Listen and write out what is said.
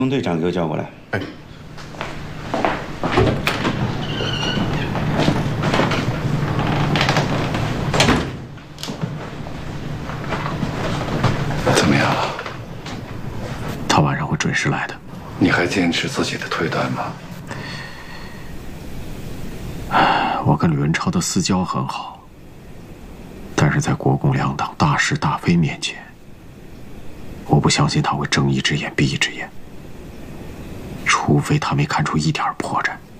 钟队长给我叫过来。 哎，怎么样？ 他晚上会准时来的。 你还坚持自己的推断吗？ 我跟吕文超的私交很好，但是在国共两党大是大非面前，我不相信他会睁一只眼闭一只眼，除非他没看出一点破绽。